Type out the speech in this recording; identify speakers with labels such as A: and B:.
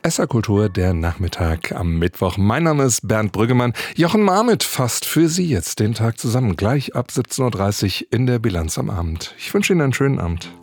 A: SR-Kultur, der Nachmittag am Mittwoch. Mein Name ist Bernd Brüggemann. Jochen Marmit fasst für Sie jetzt den Tag zusammen. Gleich ab 17.30 Uhr in der Bilanz am Abend. Ich wünsche Ihnen einen schönen Abend.